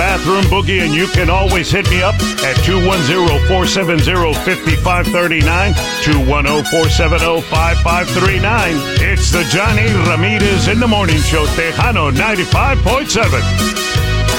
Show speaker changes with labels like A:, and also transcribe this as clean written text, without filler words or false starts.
A: Bathroom Boogie, and you can always hit me up at 210-470-5539, 210-470-5539. It's the Johnny Ramirez in the Morning Show, Tejano 95.7.